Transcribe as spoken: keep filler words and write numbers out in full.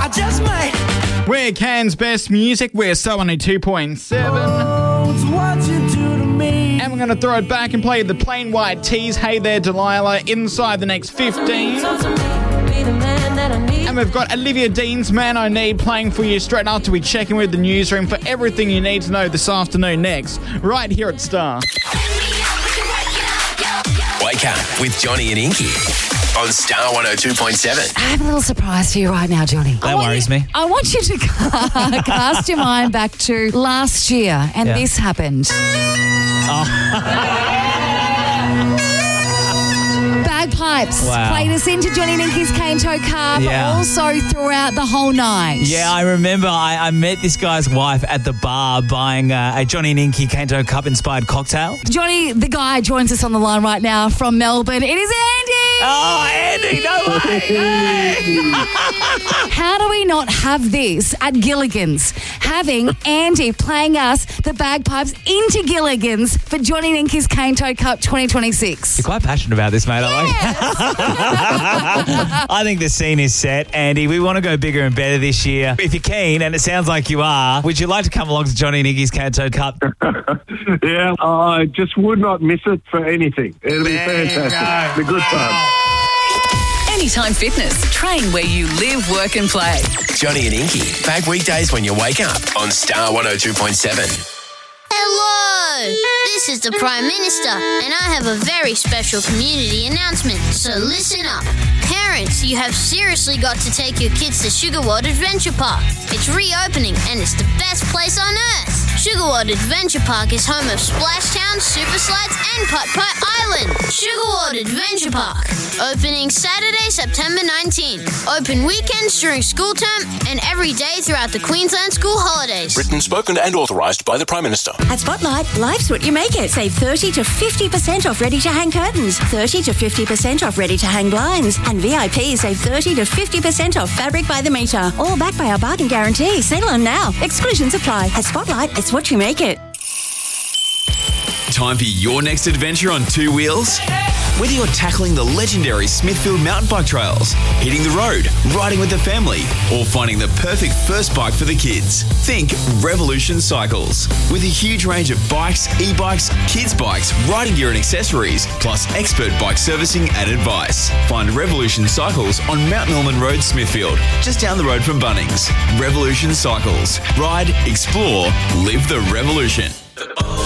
I just might. We're Cairns' best music. We're so only two point seven. Oh, it's what you do to me. And we're going to throw it back and play the Plain White Tees, Hey There Delilah, inside the next fifteen. And we've got Olivia Dean's Man I Need playing for you straight after we check in with the newsroom for everything you need to know this afternoon next, right here at Star. Wake up with Johnny and Inky on Star one oh two point seven. I have a little surprise for you right now, Johnny. That worries you, me. I want you to ca- cast your mind back to last year, and Yeah. this happened. Bagpipes Wow. played us into Johnny and Inky's Cane Toe Cup, Yeah. also throughout the whole night. Yeah, I remember I, I met this guy's wife at the bar buying uh, a Johnny and Inky Kanto Cup inspired cocktail. Johnny, the guy, joins us on the line right now from Melbourne. It is Andy! Oh, Andy, no way! Hey! How do we not have this at Gilligan's? Having Andy playing us the bagpipes into Gilligan's for Johnny and Inky's Cane Toe Cup twenty twenty-six. You're quite passionate about this, mate. I like I think the scene is set, Andy. We want to go bigger and better this year. If you're keen, and it sounds like you are, would you like to come along to Johnny and Inky's Kanto Cup? Yeah, I just would not miss it for anything. It'll be fantastic. It's a good fun. Anytime Fitness. Train where you live, work and play. Johnny and Inky, back weekdays when you wake up on Star one oh two point seven. Hello! This is the Prime Minister, and I have a very special community announcement, so listen up. Parents, you have seriously got to take your kids to Sugar World Adventure Park. It's reopening, and it's the best place on earth. Sugar World Adventure Park is home of Splashtown, Super Slides, and Putt Putt Island. Sugar World Adventure Park. Opening Saturday, September nineteenth. Open weekends during school term and every day throughout the Queensland school holidays. Written, spoken and authorised by the Prime Minister. At Spotlight, life's what you make it. Save thirty to fifty percent off ready-to-hang curtains, thirty to fifty percent off ready-to-hang blinds, and V I P save thirty to fifty percent off fabric by the metre. All backed by our bargain guarantee. Sail on now. Exclusions apply. At Spotlight, it's what you make it. Time for your next adventure on two wheels? Whether you're tackling the legendary Smithfield mountain bike trails, hitting the road, riding with the family, or finding the perfect first bike for the kids, think Revolution Cycles. With a huge range of bikes, e-bikes, kids' bikes, riding gear and accessories, plus expert bike servicing and advice. Find Revolution Cycles on Mount Norman Road, Smithfield, just down the road from Bunnings. Revolution Cycles. Ride, explore, live the revolution.